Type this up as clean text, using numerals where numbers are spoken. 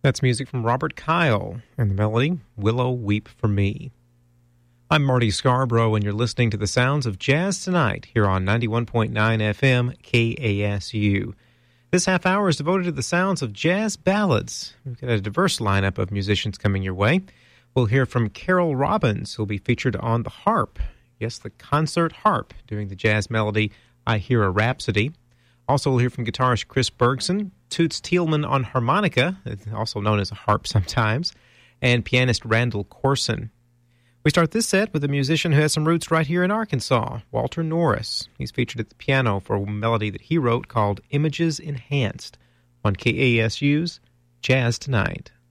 That's music from Robert Kyle and the melody, Willow Weep for Me. I'm Marty Scarborough, and you're listening to the sounds of Jazz Tonight here on 91.9 FM KASU. This half hour is devoted to the sounds of jazz ballads. We've got a diverse lineup of musicians coming your way. We'll hear from Carol Robbins, who'll be featured on the harp. Yes, the concert harp, doing the jazz melody, I Hear a Rhapsody. Also, we'll hear from guitarist Chris Bergson, Toots Thielman on harmonica, also known as a harp sometimes, and pianist Randall Corson. We start this set with a musician who has some roots right here in Arkansas, Walter Norris. He's featured at the piano for a melody that he wrote called Images Enhanced on KASU's Jazz Tonight.